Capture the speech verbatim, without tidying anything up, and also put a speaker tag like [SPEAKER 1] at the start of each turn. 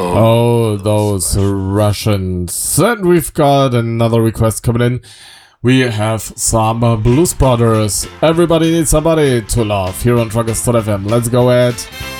[SPEAKER 1] Oh, those Russians. And we've got another request coming in. We have some Blues Brothers. Everybody needs somebody to love here on Truckers dot F M. Let's go, Ed.